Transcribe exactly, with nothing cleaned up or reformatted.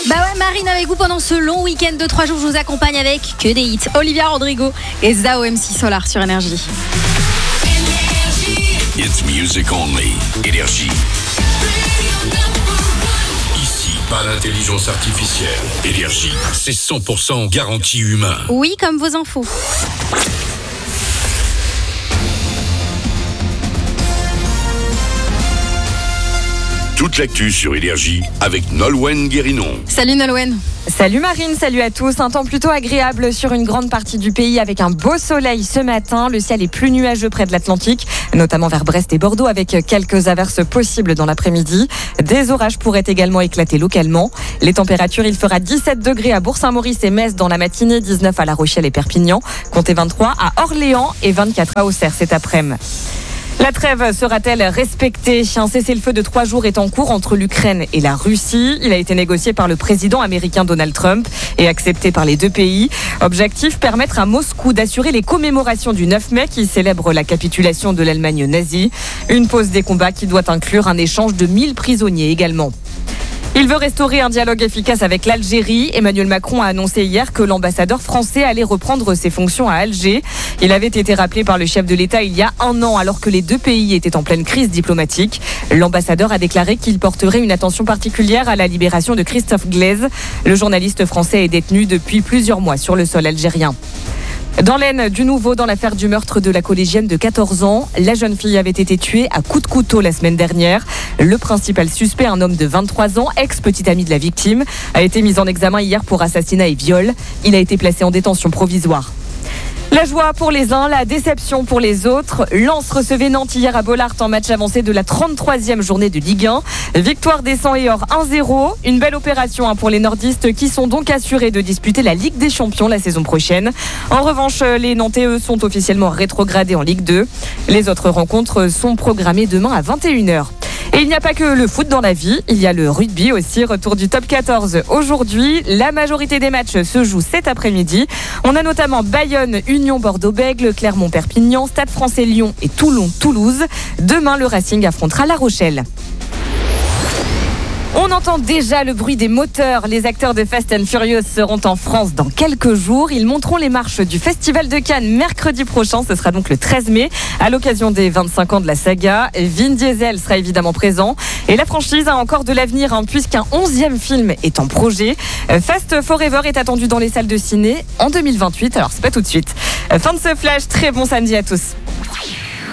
Bah ouais, Marine avec vous pendant ce long week-end de trois jours. Je vous accompagne avec que des hits. Olivia Rodrigo et Zao M C Solar sur Énergie. It's music only. Énergie. Ici, pas d'intelligence artificielle. Énergie, c'est cent pour cent garantie humain. Oui, comme vos infos. Toute l'actu sur Énergie avec Nolwenn Guérinon. Salut Nolwenn. Salut Marine, salut à tous. Un temps plutôt agréable sur une grande partie du pays avec un beau soleil ce matin. Le ciel est plus nuageux près de l'Atlantique, notamment vers Brest et Bordeaux avec quelques averses possibles dans l'après-midi. Des orages pourraient également éclater localement. Les températures, il fera dix-sept degrés à Bourg-Saint-Maurice et Metz dans la matinée, dix-neuf à La Rochelle et Perpignan, comptez vingt-trois à Orléans et vingt-quatre à Auxerre cet après-midi. La trêve sera-t-elle respectée ? Un cessez-le-feu de trois jours est en cours entre l'Ukraine et la Russie. Il a été négocié par le président américain Donald Trump et accepté par les deux pays. Objectif, permettre à Moscou d'assurer les commémorations du neuf mai qui célèbre la capitulation de l'Allemagne nazie. Une pause des combats qui doit inclure un échange de mille prisonniers également. Il veut restaurer un dialogue efficace avec l'Algérie. Emmanuel Macron a annoncé hier que l'ambassadeur français allait reprendre ses fonctions à Alger. Il avait été rappelé par le chef de l'État il y a un an alors que les deux pays étaient en pleine crise diplomatique. L'ambassadeur a déclaré qu'il porterait une attention particulière à la libération de Christophe Glaise. Le journaliste français est détenu depuis plusieurs mois sur le sol algérien. Dans l'Aisne, du nouveau dans l'affaire du meurtre de la collégienne de quatorze ans. La jeune fille avait été tuée à coups de couteau la semaine dernière. Le principal suspect, un homme de vingt-trois ans, ex-petit ami de la victime, a été mis en examen hier pour assassinat et viol. Il a été placé en détention provisoire. La joie pour les uns, la déception pour les autres. Lens recevait Nantes hier à Bollaert en match avancé de la trente-troisième journée de Ligue un. Victoire des Sangs et Or un zéro. Une belle opération pour les nordistes qui sont donc assurés de disputer la Ligue des Champions la saison prochaine. En revanche, les Nantais, eux, sont officiellement rétrogradés en Ligue deux. Les autres rencontres sont programmées demain à vingt et une heures. Et il n'y a pas que le foot dans la vie, il y a le rugby aussi, retour du top quatorze aujourd'hui. La majorité des matchs se jouent cet après-midi. On a notamment Bayonne, Union Bordeaux-Bègles, Clermont-Perpignan, Stade Français Lyon et Toulon-Toulouse. Demain, le Racing affrontera La Rochelle. On entend déjà le bruit des moteurs. Les acteurs de Fast and Furious seront en France dans quelques jours. Ils monteront les marches du Festival de Cannes mercredi prochain. Ce sera donc le treize mai, à l'occasion des vingt-cinq ans de la saga. Vin Diesel sera évidemment présent. Et la franchise a encore de l'avenir, hein, puisqu'un onzième film est en projet. Fast Forever est attendu dans les salles de ciné en deux mille vingt-huit. Alors, c'est pas tout de suite. Fin de ce flash. Très bon samedi à tous.